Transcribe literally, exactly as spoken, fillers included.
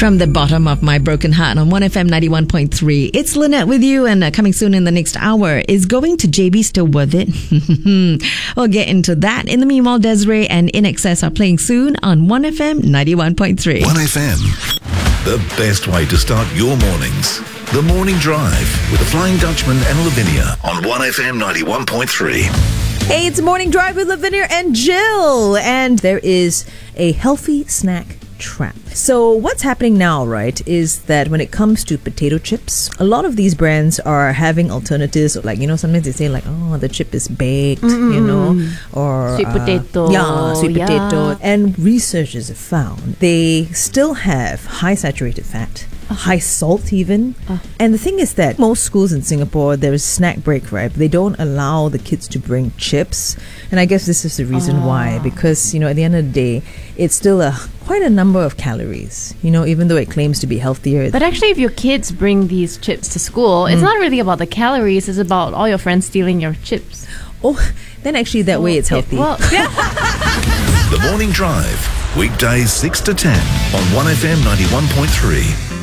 From the bottom of my broken heart on one F M ninety-one point three, it's Lynette with you, and uh, coming soon in the next hour, is going to J B still worth it? We'll get into that. In the meanwhile, Desiree and In Excess are playing soon on one F M ninety-one point three. one F M, the best way to start your mornings. The Morning Drive with the Flying Dutchman and Lavinia on one F M ninety-one point three. Hey, it's Morning Drive with Lavinia and Jill, and there is a healthy snack trap. So what's happening now, right, is that when it comes to potato chips, a lot of these brands are having alternatives. Like, you know, sometimes they say like, oh, the chip is baked, mm-hmm. you know, or sweet uh, potato. Yeah, sweet yeah. potato. And researchers have found they still have high saturated fat, uh. high salt even. Uh. And the thing is that most schools in Singapore, there is snack break, right? They don't allow the kids to bring chips. And I guess this is the reason uh. why, because, you know, at the end of the day, it's still a quite a number of calories, you know, even though it claims to be healthier. But actually, if your kids bring these chips to school, mm. it's not really about the calories, it's about all your friends stealing your chips. Oh, then actually that oh, way it's healthy. Well, yeah. The Morning Drive, weekdays six to ten on one F M ninety-one point three.